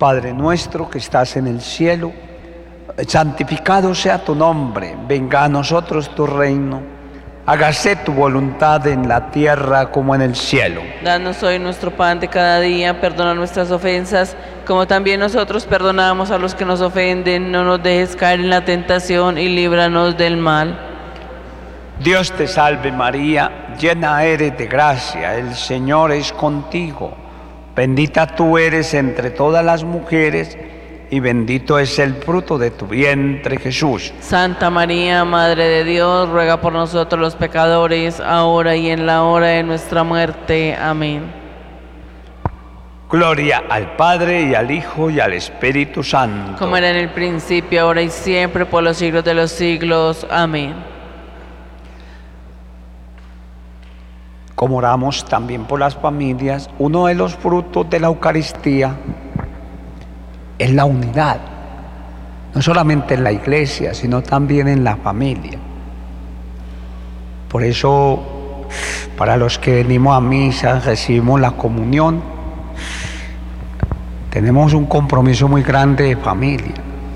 Padre nuestro que estás en el cielo, santificado sea tu nombre, venga a nosotros tu reino, hágase tu voluntad en la tierra como en el cielo. Danos hoy nuestro pan de cada día, perdona nuestras ofensas, como también nosotros perdonamos a los que nos ofenden. No nos dejes caer en la tentación y líbranos del mal. Dios te salve María, llena eres de gracia, el Señor es contigo. Bendita tú eres entre todas las mujeres y bendito es el fruto de tu vientre, Jesús. Santa María, Madre de Dios, ruega por nosotros los pecadores, ahora y en la hora de nuestra muerte. Amén. Gloria al Padre y al Hijo y al Espíritu Santo. Como era en el principio, ahora y siempre, por los siglos de los siglos. Amén. Como oramos también por las familias, uno de los frutos de la Eucaristía es la unidad, no solamente en la iglesia, sino también en la familia. Por eso, para los que venimos a misa, recibimos la comunión, tenemos un compromiso muy grande de familia,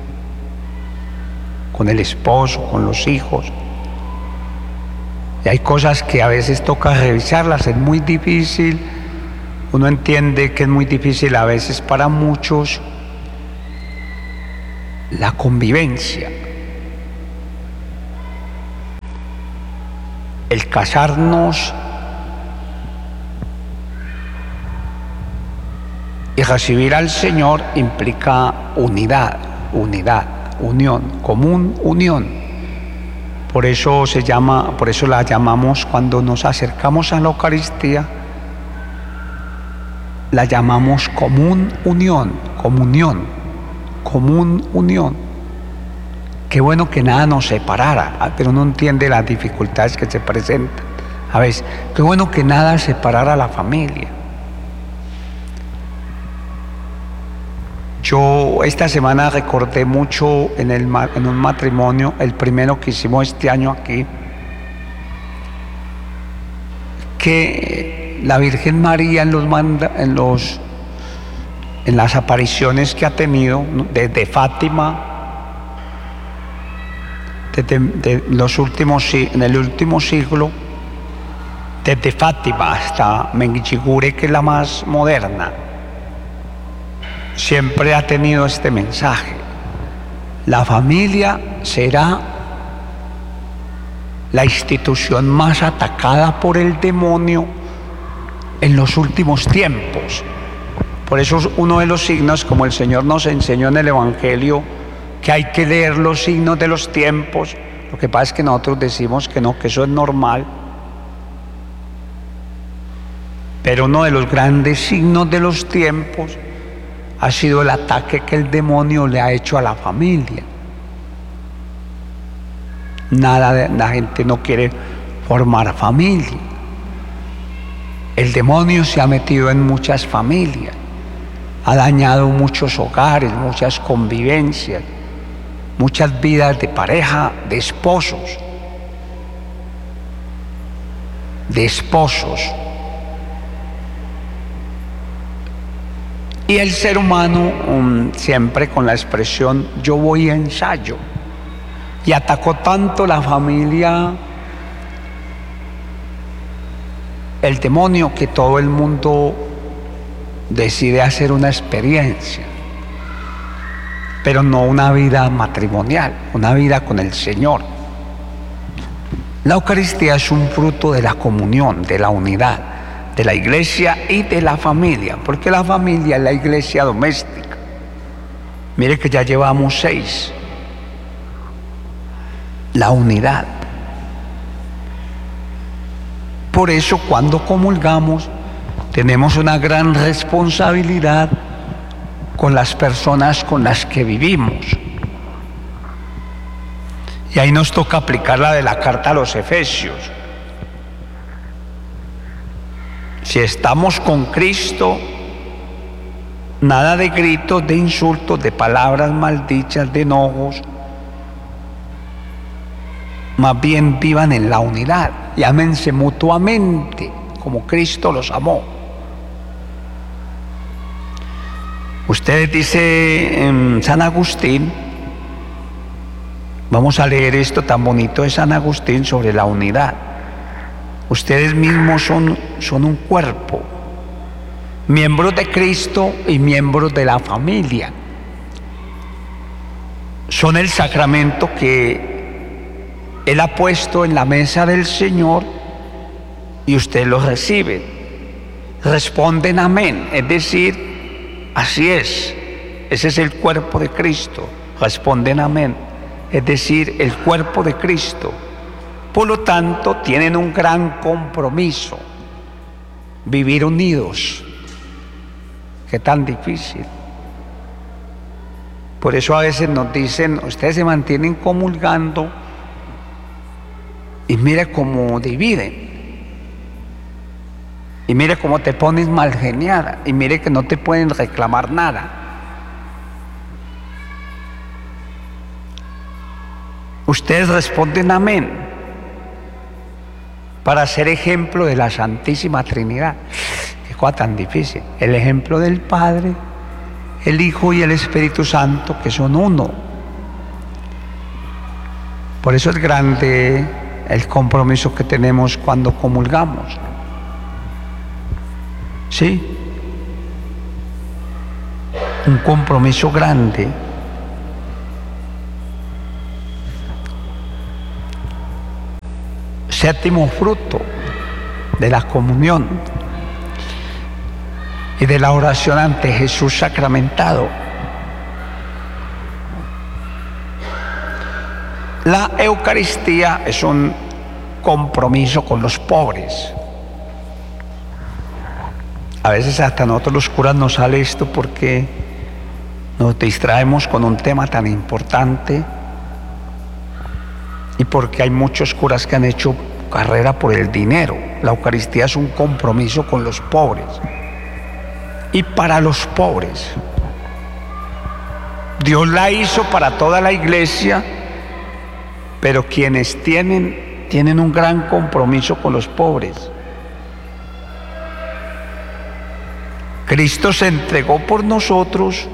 con el esposo, con los hijos. Y hay cosas que a veces toca revisarlas, es muy difícil, uno entiende que es muy difícil a veces para muchos la convivencia, el casarnos y recibir al Señor implica unidad, unión, común unión. Por eso la llamamos, cuando nos acercamos a la Eucaristía, la llamamos común unión. Qué bueno que nada nos separara, pero uno entiende las dificultades que se presentan. A veces, qué bueno que nada separara a la familia. Yo esta semana recordé mucho en un matrimonio, el primero que hicimos este año aquí, que la Virgen María en las apariciones que ha tenido desde Fátima, en el último siglo, desde Fátima hasta Medjugorje, que es la más moderna, siempre ha tenido este mensaje: la familia será la institución más atacada por el demonio en los últimos tiempos. Por eso es uno de los signos, como el Señor nos enseñó en el Evangelio, que hay que leer los signos de los tiempos. Lo que pasa es que nosotros decimos que no, que eso es normal. Pero uno de los grandes signos de los tiempos ha sido el ataque que el demonio le ha hecho a la familia. La gente no quiere formar familia. El demonio se ha metido en muchas familias, ha dañado muchos hogares, muchas convivencias, muchas vidas de pareja, de esposos. Y el ser humano siempre con la expresión yo voy a ensayo, y atacó tanto la familia el demonio que todo el mundo decide hacer una experiencia, pero no una vida matrimonial, una vida con el Señor. La Eucaristía es un fruto de la comunión, de la unidad, de la iglesia y de la familia, porque la familia es la iglesia doméstica. Mire que ya llevamos 6. La unidad. Por eso cuando comulgamos tenemos una gran responsabilidad con las personas con las que vivimos. Y ahí nos toca aplicar la de la carta a los Efesios. Si estamos con Cristo, nada de gritos, de insultos, de palabras maldichas, de enojos. Más bien vivan en la unidad y ámense mutuamente como Cristo los amó. Ustedes dice San Agustín, vamos a leer esto tan bonito de San Agustín sobre la unidad. Ustedes mismos son un cuerpo, miembros de Cristo y miembros de la familia. Son el sacramento que Él ha puesto en la mesa del Señor y ustedes lo reciben. Responden amén, es decir, así es, ese es el cuerpo de Cristo. Responden amén, es decir, el cuerpo de Cristo. Por lo tanto, tienen un gran compromiso, vivir unidos. Qué tan difícil. Por eso a veces nos dicen, ustedes se mantienen comulgando y mire cómo dividen. Y mire cómo te pones mal geniada. Y mire que no te pueden reclamar nada. Ustedes responden amén para ser ejemplo de la Santísima Trinidad. Qué cosa tan difícil. El ejemplo del Padre, el Hijo y el Espíritu Santo, que son uno. Por eso es grande el compromiso que tenemos cuando comulgamos. ¿Sí? Un compromiso grande. Séptimo fruto de la comunión y de la oración ante Jesús sacramentado. La Eucaristía es un compromiso con los pobres. A veces hasta nosotros los curas nos sale esto porque nos distraemos con un tema tan importante y porque hay muchos curas que han hecho carrera por el dinero. La Eucaristía es un compromiso con los pobres y para los pobres. Dios la hizo para toda la iglesia, pero quienes tienen un gran compromiso con los pobres. Cristo se entregó por nosotros.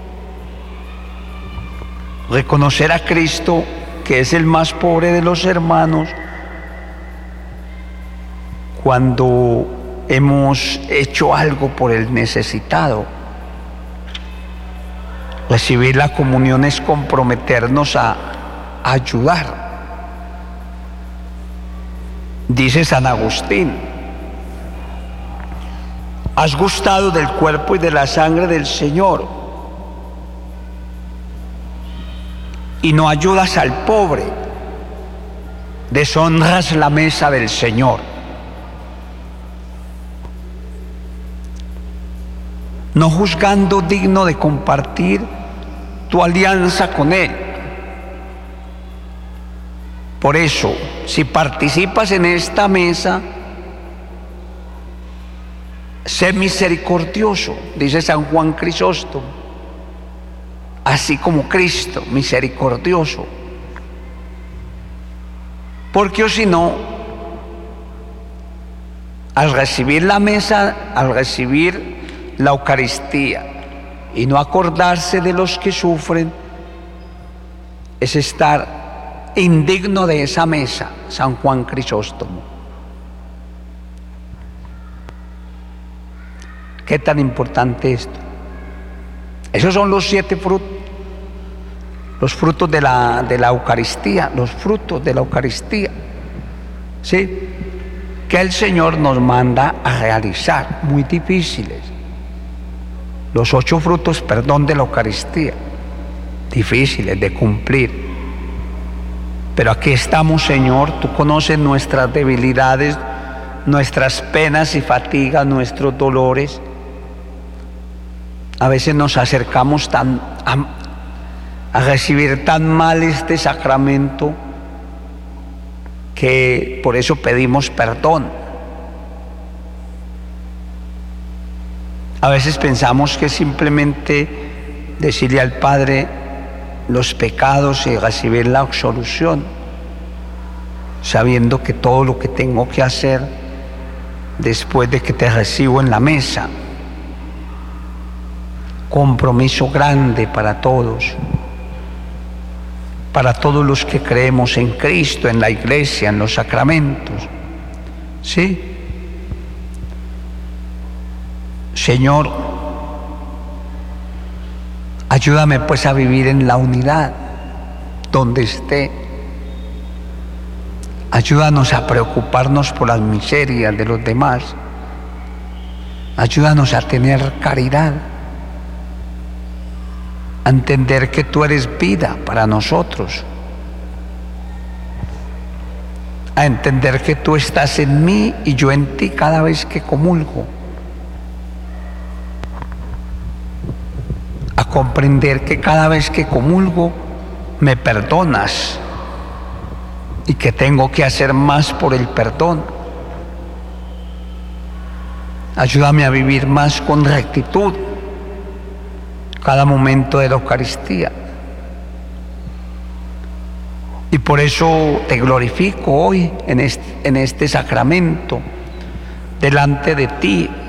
Reconocer a Cristo, que es el más pobre de los hermanos, cuando hemos hecho algo por el necesitado. Recibir la comunión es comprometernos a ayudar. Dice San Agustín: has gustado del cuerpo y de la sangre del Señor y no ayudas al pobre, deshonras la mesa del Señor. No juzgando digno de compartir tu alianza con Él. Por eso, si participas en esta mesa, sé misericordioso, dice San Juan Crisóstomo, así como Cristo, misericordioso. Porque o si no, al recibir la mesa, al recibir la Eucaristía y no acordarse de los que sufren, es estar indigno de esa mesa, San Juan Crisóstomo. ¿Qué tan importante esto? Esos son los 7 frutos, los frutos de la Eucaristía, los frutos de la Eucaristía, ¿sí? Que el Señor nos manda a realizar, muy difíciles. Los 8 frutos, de la Eucaristía, difíciles de cumplir. Pero aquí estamos, Señor, tú conoces nuestras debilidades, nuestras penas y fatigas, nuestros dolores. A veces nos acercamos a recibir tan mal este sacramento que por eso pedimos perdón. A veces pensamos que simplemente decirle al Padre los pecados y recibir la absolución, sabiendo que todo lo que tengo que hacer después de que te recibo en la mesa, compromiso grande para todos los que creemos en Cristo, en la iglesia, en los sacramentos. ¿Sí? Señor, ayúdame pues a vivir en la unidad donde esté. Ayúdanos a preocuparnos por las miserias de los demás. Ayúdanos a tener caridad, a entender que tú eres vida para nosotros, a entender que tú estás en mí y yo en ti cada vez que comulgo, a comprender que cada vez que comulgo me perdonas y que tengo que hacer más por el perdón. Ayúdame a vivir más con rectitud cada momento de la Eucaristía. Y por eso te glorifico hoy en este sacramento, delante de ti,